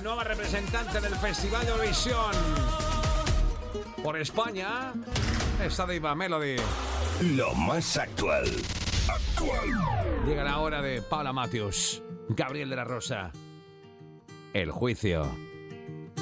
nueva representante del Festival de Eurovisión. Por España, esta diva Melody. Lo más actual. Llega la hora de Paula Matthews, Gabriel de la Rosa. El juicio.